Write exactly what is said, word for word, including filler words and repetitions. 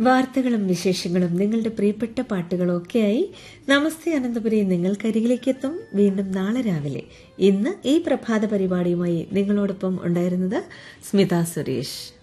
വാർത്തകളും വിശേഷങ്ങളും നിങ്ങളുടെ പ്രിയപ്പെട്ട പാട്ടുകളും ഒക്കെയായി നമസ്തേ അനന്തപുരി നിങ്ങൾക്കരികിലേക്ക് എത്തും വീണ്ടും നാളെ രാവിലെ. ഇന്ന് ഈ പ്രഭാത പരിപാടിയുമായി നിങ്ങളോടൊപ്പം ഉണ്ടായിരുന്നത് സ്മിത സുരേഷ്.